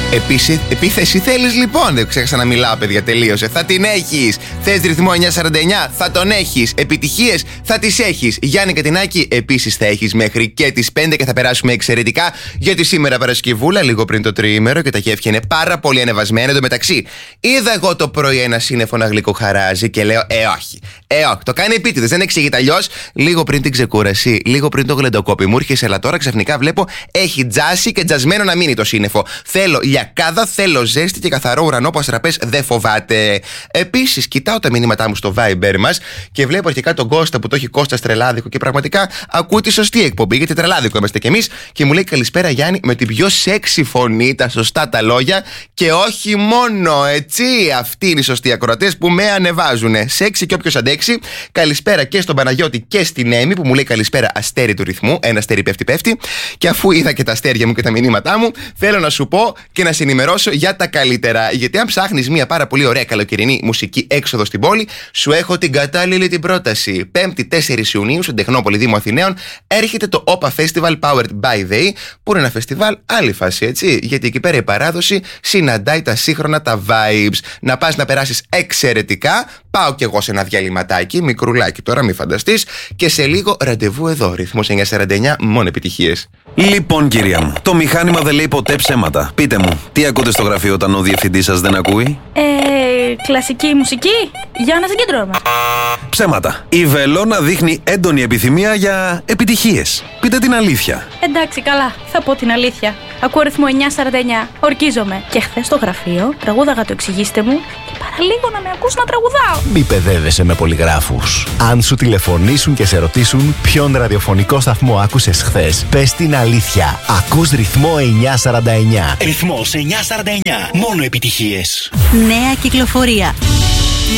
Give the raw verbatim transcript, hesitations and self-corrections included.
Επίση, επίθεση θέλεις λοιπόν? Δεν ξέχασα να μιλάω, παιδιά, τελείωσε. Θα την έχεις. Θες ρυθμό εννιακόσια σαράντα εννιά? Θα τον έχεις. Επιτυχίες θα τις έχεις. Γιάννη Κατινάκη επίσης θα έχεις μέχρι και τις πέντε και θα περάσουμε εξαιρετικά. Γιατί σήμερα Παρασκευούλα, λίγο πριν το τριήμερο και τα κέφια είναι πάρα πολύ ανεβασμένα. Εν τω μεταξύ, είδα εγώ το πρωί ένα σύννεφο να γλυκοχαράζει και λέω: Ε, όχι. Ε, όχι. Το κάνει επίτηδες, δεν εξηγείται αλλιώς. Λίγο πριν την ξεκούραση, λίγο πριν το γλεντοκόπι μου ήρθε, αλλά τώρα ξαφνικά βλέπω έχει τζάσει και τζασμένο να μείνει το σύννεφο. Θέλω λιακάδα, θέλω ζέστη και καθαρό ουρανό που αστραπές δεν φοβάται. Επίσης, κοιτάω τα μηνύματά μου στο Viber μας και βλέπω αρχικά τον Κώστα που το έχει Κώστα τρελάδικο και πραγματικά ακούει τη σωστή εκπομπή, γιατί τρελάδικο είμαστε κι εμείς. Και μου λέει: Καλησπέρα Γιάννη, με την πιο σεξι φωνή, τα σωστά τα λόγια και όχι μόνο, έτσι. Αυτοί είναι οι σωστοί ακροατές που με ανεβάζουν. Σεξι και όποιος αντέξει. Καλησπέρα και στον Παναγιώτη και στην Έμι που μου λέει: Καλησπέρα, αστέρι του ρυθμού. Ένα αστέρι πέφτει, πέφτει. Και αφού είδα και τα αστέρια μου και τα μηνύματά μου, θέλω να σου πω και να σε ενημερώσω για τα καλύτερα. Γιατί αν ψάχνεις μια πάρα πολύ ωραία καλοκαιρινή μουσική έξοδο στην πόλη, σου έχω την κατάλληλη την πρόταση. Πέμπτη τέσσερις Ιουνίου στον Τεχνόπολη Δήμου Αθηναίων έρχεται το όπα Festival Powered by The E, που είναι ένα φεστιβάλ άλλη φάση, έτσι. Γιατί εκεί πέρα η παράδοση συναντάει τα σύγχρονα, τα vibes. Να πας να περάσεις εξαιρετικά. Πάω κι εγώ σε ένα διαλυματάκι, μικρουλάκι τώρα, μη φανταστείς. Και σε λίγο ραντεβού εδώ. Ρυθμός εννιακόσια σαράντα εννιά, μόνο επιτυχίες. Λοιπόν, κυρία μου, το μηχάνημα δεν λέει ποτέ ψέματα. Πείτε μου, τι ακούτε στο γραφείο όταν ο διευθυντής σας δεν ακούει? Ε, κλασική μουσική, για να συγκεντρώμε. Ψέματα. Η Βελόνα δείχνει έντονη επιθυμία για επιτυχίες. Πείτε την αλήθεια. Εντάξει, καλά, θα πω την αλήθεια. Ακούω ρυθμό εννιακόσια σαράντα εννιά, ορκίζομαι. Και χθες στο γραφείο τραγούδαγα το εξηγήστε μου και παραλίγο να με ακούς να τραγουδάω. Μη παιδεύεσαι με πολυγράφους. Αν σου τηλεφωνήσουν και σε ρωτήσουν ποιον ραδιοφωνικό σταθμό άκουσες χθες, πες την αλήθεια. Ακούς ρυθμό εννιακόσια σαράντα εννιά. Ρυθμός εννιακόσια σαράντα εννιά. Μόνο επιτυχίες. Νέα κυκλοφορία.